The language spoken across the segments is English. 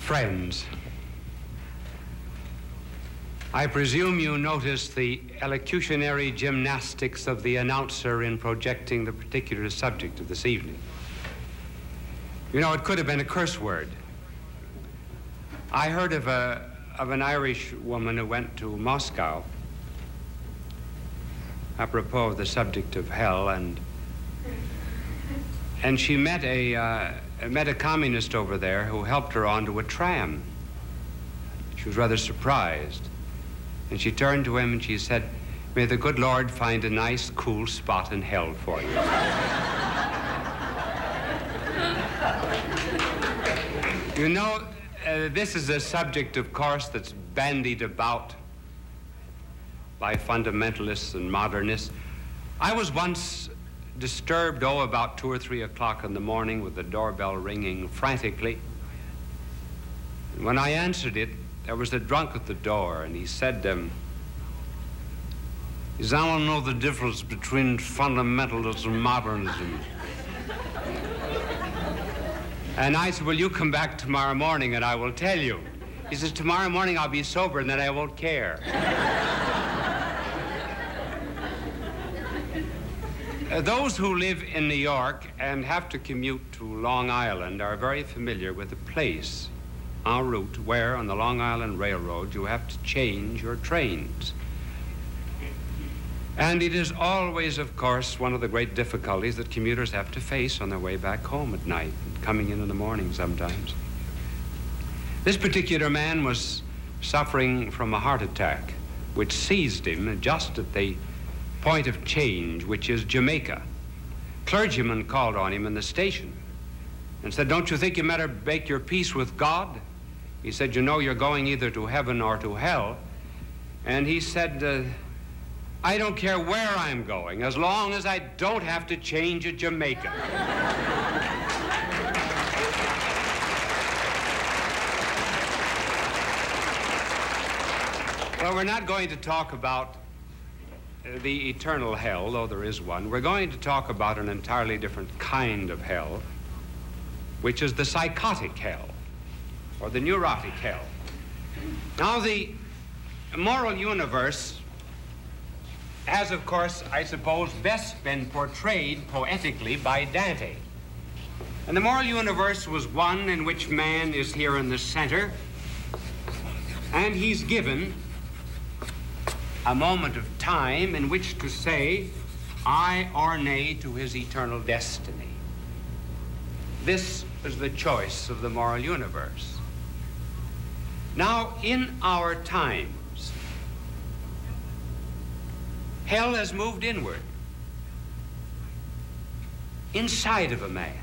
Friends, I presume you noticed the elocutionary gymnastics of the announcer in projecting the particular subject of this evening. You know, it could have been a curse word. I heard of an Irish woman who went to Moscow apropos of the subject of hell, and she met a communist over there who helped her onto a tram. She was rather surprised. And she turned to him and she said, "May the good Lord find a nice, cool spot in hell for you." You know, this is a subject, of course, that's bandied about by fundamentalists and modernists. I was once disturbed, about 2 or 3 o'clock in the morning with the doorbell ringing frantically. And when I answered it, there was a drunk at the door, and he said, I don't know the difference between fundamentalism and modernism. And I said, well, you come back tomorrow morning and I will tell you. He says, tomorrow morning I'll be sober and then I won't care. Those who live in New York and have to commute to Long Island are very familiar with the place en route where on the Long Island Railroad you have to change your trains. And it is always, of course, one of the great difficulties that commuters have to face on their way back home at night and coming in the morning sometimes. This particular man was suffering from a heart attack, which seized him just at the point of change, which is Jamaica. Clergyman called on him in the station and said, "Don't you think you better make your peace with God?" He said, "You know you're going either to heaven or to hell." And he said, "I don't care where I'm going, as long as I don't have to change at Jamaica." Well, we're not going to talk about the eternal hell, though there is one. We're going to talk about an entirely different kind of hell, which is the psychotic hell, or the neurotic hell. Now, the moral universe has, of course, I suppose, best been portrayed poetically by Dante. And the moral universe was one in which man is here in the center, and he's given a moment of time in which to say aye or nay to his eternal destiny. This is the choice of the moral universe. Now, in our times, hell has moved inward, inside of a man.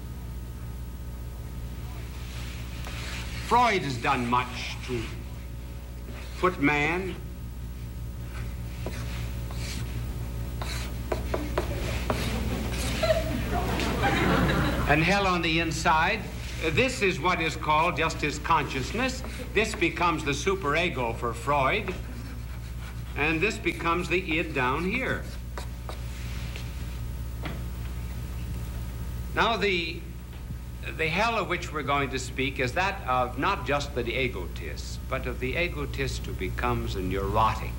Freud has done much to put man and hell on the inside. This is what is called just his consciousness. This becomes the superego for Freud. And this becomes the id down here. Now, the hell of which we're going to speak is that of not just the egotist, but of the egotist who becomes a neurotic.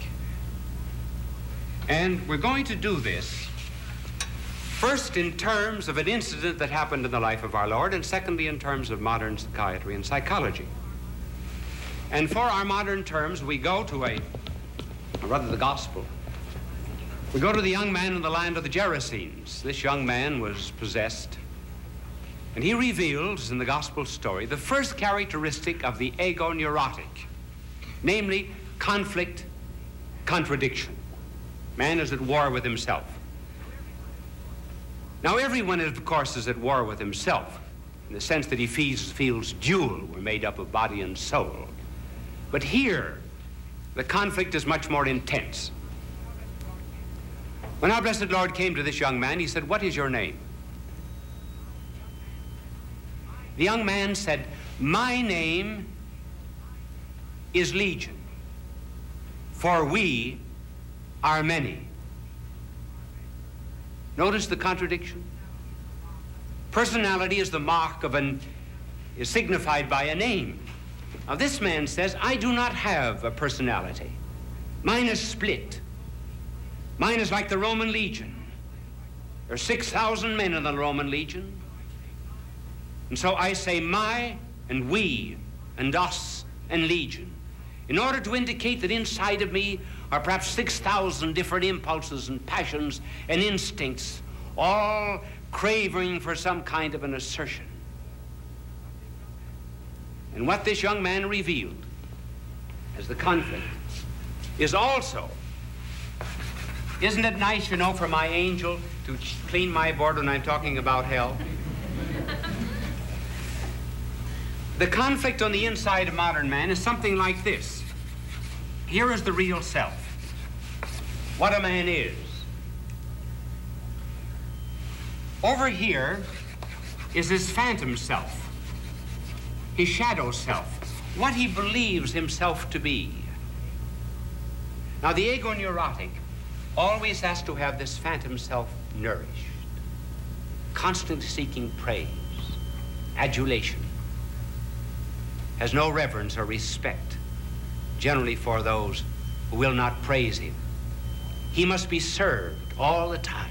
And we're going to do this first in terms of an incident that happened in the life of our Lord, and secondly in terms of modern psychiatry and psychology. And for our modern terms, we go to the gospel. We go to the young man in the land of the Gerasenes. This young man was possessed, and he reveals in the gospel story the first characteristic of the ego neurotic, namely conflict, contradiction. Man is at war with himself. Now, everyone, of course, is at war with himself, in the sense that he feels dual. We're made up of body and soul. But here, the conflict is much more intense. When our blessed Lord came to this young man, he said, "What is your name?" The young man said, "My name is Legion, for we are many." Notice the contradiction. Personality is the mark of an is signified by a name. Now, this man says, I do not have a personality. Mine is split. Mine is like the Roman legion. There are 6,000 men in the Roman legion. And so I say my and we and us and legion, in order to indicate that inside of me are perhaps 6,000 different impulses and passions and instincts, all craving for some kind of an assertion. And what this young man revealed as the conflict is also, isn't it nice, you know, for my angel to clean my board when I'm talking about hell? The conflict on the inside of modern man is something like this. Here is the real self, what a man is. Over here is his phantom self, his shadow self, what he believes himself to be. Now, the ego neurotic always has to have this phantom self nourished, constantly seeking praise, adulation, has no reverence or respect, generally for those who will not praise him. He must be served all the time.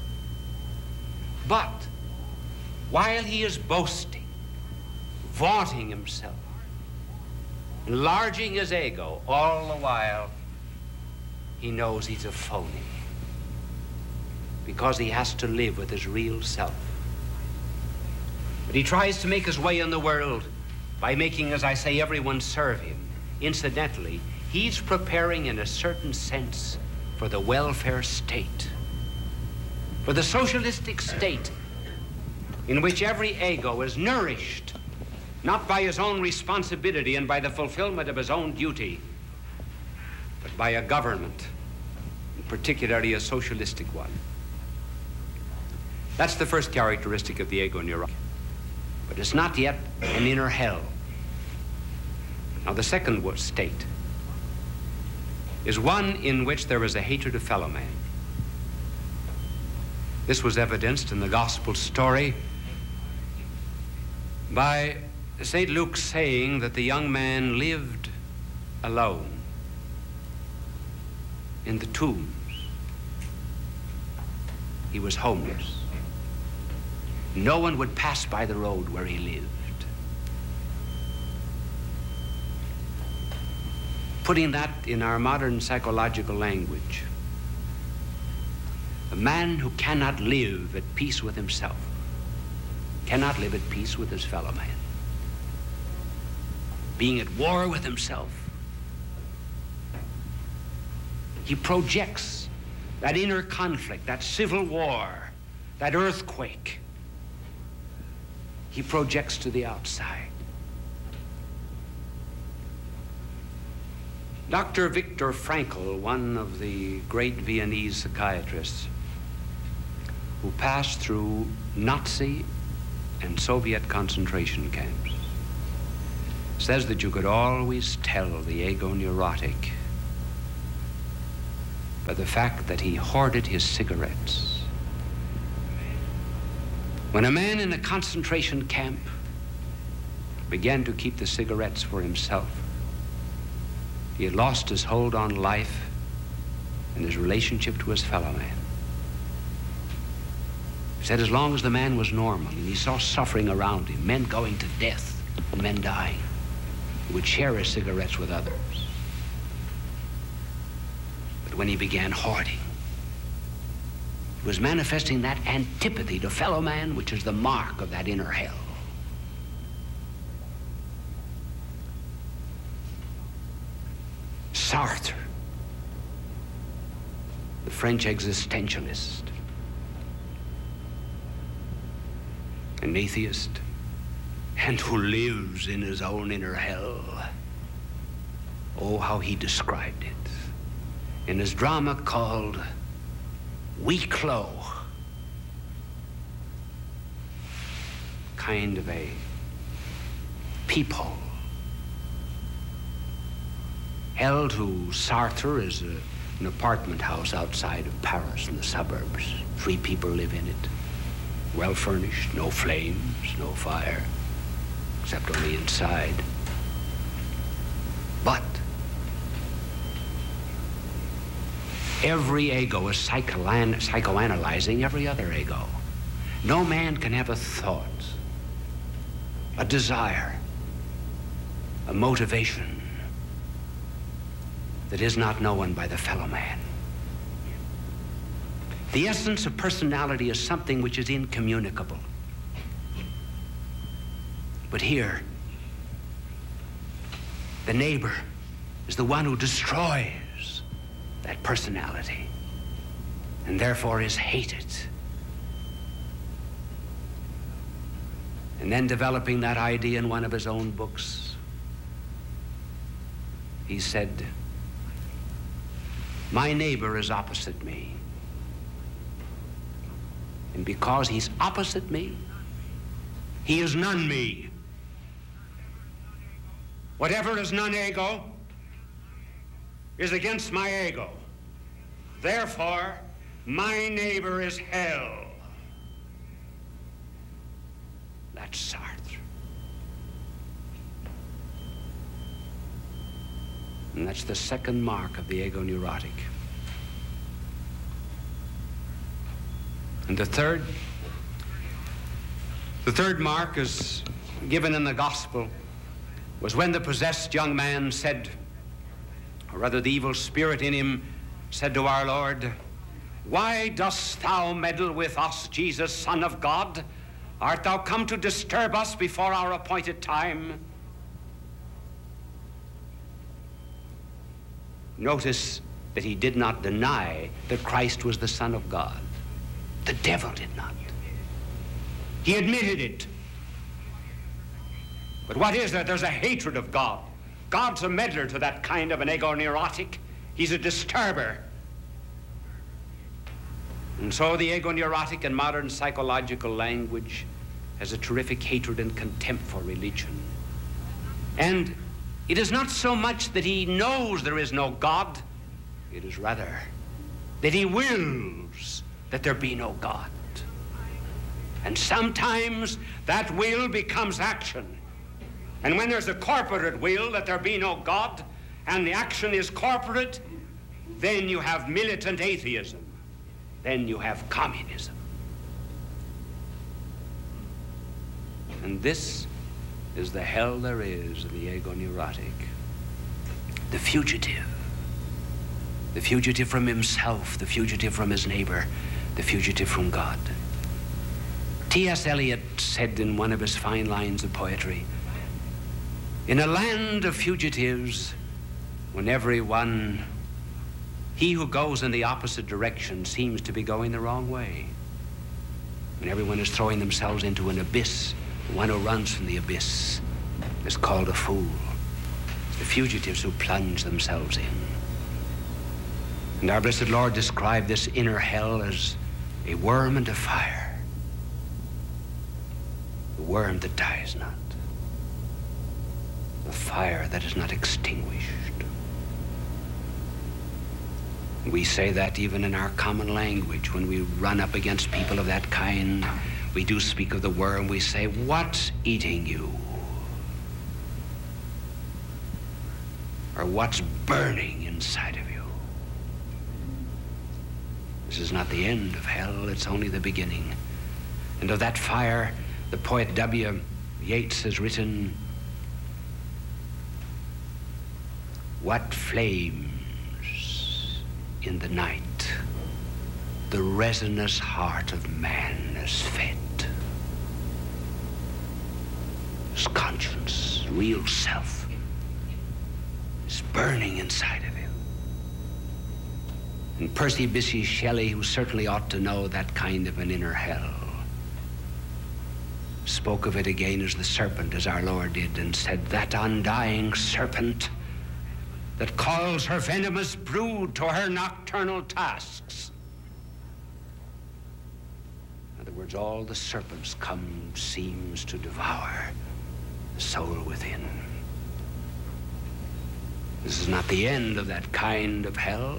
But while he is boasting, vaunting himself, enlarging his ego, all the while he knows he's a phony, because he has to live with his real self. But he tries to make his way in the world by making, as I say, everyone serve him. Incidentally, he's preparing in a certain sense for the welfare state, for the socialistic state in which every ego is nourished, not by his own responsibility and by the fulfillment of his own duty, but by a government, and particularly a socialistic one. That's the first characteristic of the ego neurotic. But it's not yet an inner hell. Now, the second state is one in which there is a hatred of fellow man. This was evidenced in the gospel story by St. Luke saying that the young man lived alone in the tombs. He was homeless. No one would pass by the road where he lived. Putting that in our modern psychological language, a man who cannot live at peace with himself cannot live at peace with his fellow man. Being at war with himself, he projects that inner conflict, that civil war, that earthquake. He projects to the outside. Dr. Viktor Frankl, one of the great Viennese psychiatrists who passed through Nazi and Soviet concentration camps, says that you could always tell the ego neurotic by the fact that he hoarded his cigarettes. When a man in a concentration camp began to keep the cigarettes for himself, he had lost his hold on life and his relationship to his fellow man. He said as long as the man was normal and he saw suffering around him, men going to death and men dying, he would share his cigarettes with others. But when he began hoarding, he was manifesting that antipathy to fellow man, which is the mark of that inner hell. Sartre, the French existentialist, an atheist, and who lives in his own inner hell. Oh, how he described it in his drama called Huis Clos. Kind of a peephole. Hell to Sartre is an apartment house outside of Paris in the suburbs. 3 people live in it. Well furnished, no flames, no fire, except on the inside. But every ego is psychoanalyzing every other ego. No man can have a thought, a desire, a motivation that is not known by the fellow man. The essence of personality is something which is incommunicable. But here, the neighbor is the one who destroys that personality and therefore is hated. And then developing that idea in one of his own books, he said, my neighbor is opposite me. And because he's opposite me, he is none me. Whatever is non-ego is against my ego. Therefore, my neighbor is hell. That's Sartre. And that's the second mark of the ego neurotic. And the third mark is given in the gospel, was when the possessed young man said, or rather the evil spirit in him said to our Lord, why dost thou meddle with us, Jesus, Son of God? Art thou come to disturb us before our appointed time? Notice that he did not deny that Christ was the Son of God. The devil did not. He admitted it. But what is there? There's a hatred of God. God's a meddler to that kind of an ego neurotic. He's a disturber. And so the ego neurotic in modern psychological language has a terrific hatred and contempt for religion. And it is not so much that he knows there is no God, it is rather that he wills that there be no God. And sometimes that will becomes action. And when there's a corporate will that there be no God, and the action is corporate, then you have militant atheism. Then you have communism. And this is the hell there is in the ego neurotic. The fugitive. The fugitive from himself, the fugitive from his neighbor, the fugitive from God. T.S. Eliot said in one of his fine lines of poetry, in a land of fugitives, when he who goes in the opposite direction seems to be going the wrong way, when everyone is throwing themselves into an abyss, the one who runs from the abyss is called a fool. It's the fugitives who plunge themselves in. And our blessed Lord described this inner hell as a worm and a fire. The worm that dies not. The fire that is not extinguished. We say that even in our common language. When we run up against people of that kind, we do speak of the worm. We say, what's eating you? Or what's burning inside of you? This is not the end of hell, it's only the beginning. And of that fire, the poet W. Yeats has written, what flames in the night the resinous heart of man is fed. His conscience, real self, is burning inside of him. And Percy Bysshe Shelley, who certainly ought to know that kind of an inner hell, spoke of it again as the serpent, as our Lord did, and said, that undying serpent that calls her venomous brood to her nocturnal tasks. In other words, all the serpents come seems to devour the soul within. This is not the end of that kind of hell,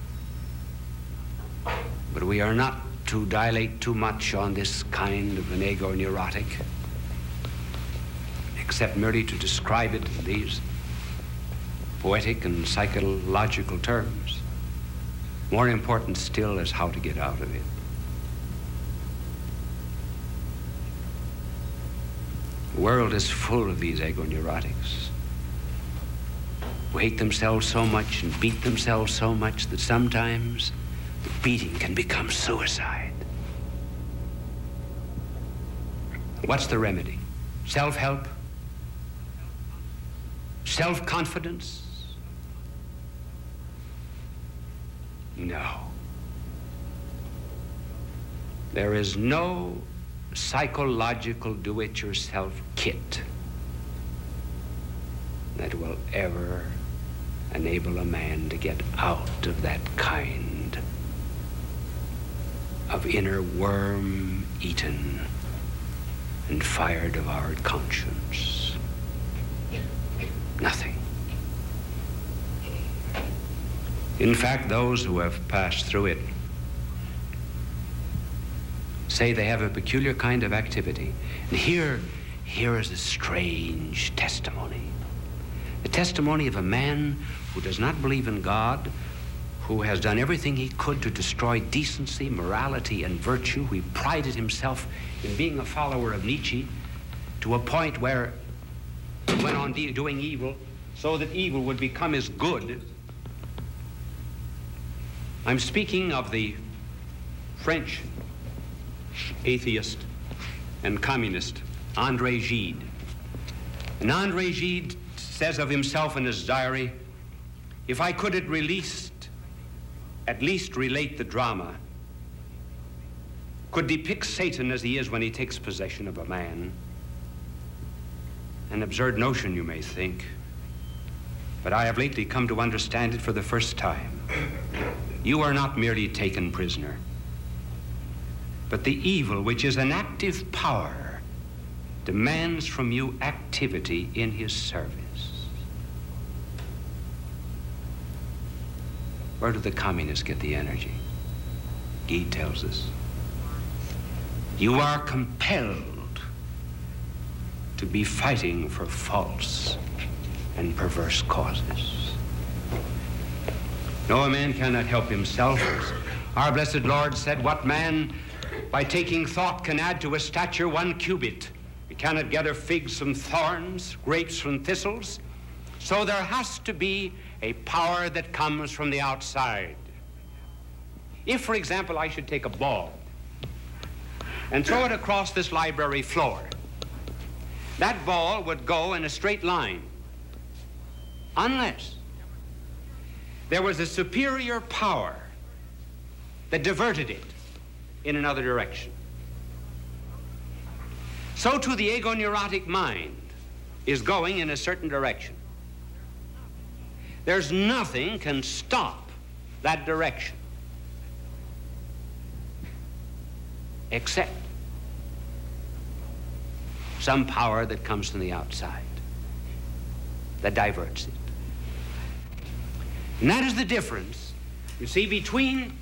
but we are not to dilate too much on this kind of an ego neurotic, except merely to describe it in these poetic and psychological terms. More important still is how to get out of it. The world is full of these ego-neurotics who hate themselves so much and beat themselves so much that sometimes the beating can become suicide. What's the remedy? Self-help? Self-confidence? No. There is no psychological do-it-yourself kit that will ever enable a man to get out of that kind of inner worm-eaten and fire-devoured conscience. Nothing. In fact, those who have passed through it say they have a peculiar kind of activity. And here is a strange testimony. The testimony of a man who does not believe in God, who has done everything he could to destroy decency, morality, and virtue. He prided himself in being a follower of Nietzsche to a point where he went on doing evil so that evil would become his good. I'm speaking of the French atheist and communist André Gide. And André Gide says of himself in his diary, "If I could at least relate the drama, could depict Satan as he is when he takes possession of a man." An absurd notion, you may think, but I have lately come to understand it for the first time. You are not merely taken prisoner, but the evil, which is an active power, demands from you activity in his service. Where do the communists get the energy? Gide tells us. You are compelled to be fighting for false and perverse causes. No, a man cannot help himself. Our blessed Lord said, "What man by taking thought can add to a stature 1 cubit? We cannot gather figs from thorns, grapes from thistles." So there has to be a power that comes from the outside. If, for example, I should take a ball and throw it across this library floor, that ball would go in a straight line unless there was a superior power that diverted it in another direction. So too the ego-neurotic mind is going in a certain direction. There's nothing can stop that direction except some power that comes from the outside that diverts it. And that is the difference, you see, between